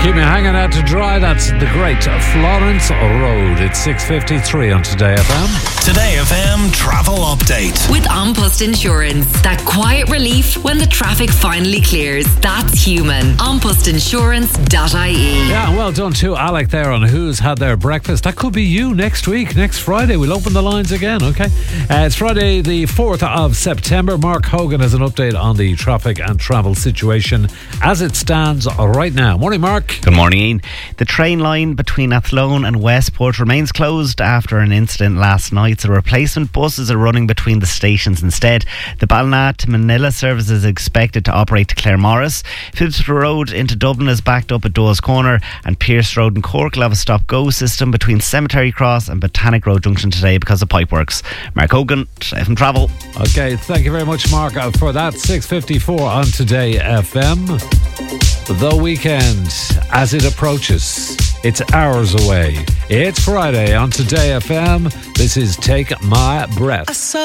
Keep me hanging out to dry. That's the great Florence Road. It's 6:53 on Today FM. Today FM travel update with An Post Insurance. That quiet relief when the traffic finally clears. That's human. AnPostInsurance.ie. Yeah, well done to Alec there on who's had their breakfast. That could be you next week, next Friday. We'll open the lines again, okay? It's Friday the 4th of September. Mark Hogan has an update on the traffic and travel situation as it stands right now. Morning, Mark. Good morning, Ian. The train line between Athlone and Westport remains closed after an incident last night, so replacement buses are running between the stations instead. The Ballina to Manila service is expected to operate to Claremorris. Phibsborough Road into Dublin is backed up at Dawes Corner, and Pierce Road in Cork will have a stop-go system between Cemetery Cross and Botanic Road Junction today because of pipeworks. Mark Hogan, FM Travel. Okay, thank you very much, Mark, for that. 6:54 on Today FM. The weekend, as it approaches, it's hours away. It's Friday on Today FM. This is Take My Breath.